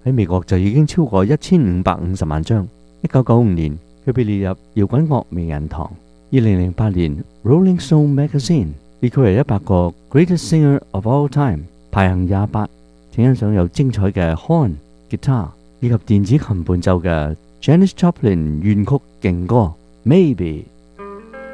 喺美國就已經超過1550萬張。1995年，佢被列入搖滾樂名人堂。2008年，Rolling Stone Magazine 列佢為100個 Greatest Singer of All Time， 排行28。請欣賞有精彩嘅 horn、guitar 以及電子琴伴奏嘅 Janis Joplin 怨曲勁歌《Maybe》。